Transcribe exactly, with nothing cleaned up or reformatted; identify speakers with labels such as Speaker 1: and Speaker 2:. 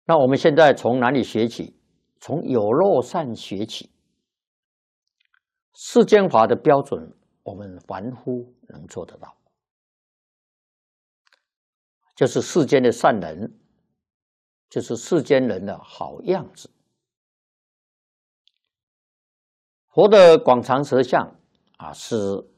Speaker 1: 那我们现在从哪里学起？从有漏善学起。世间法的标准，我们凡夫能做得到，就是世间的善人，就是世间人的好样子。佛的广长舌相啊，是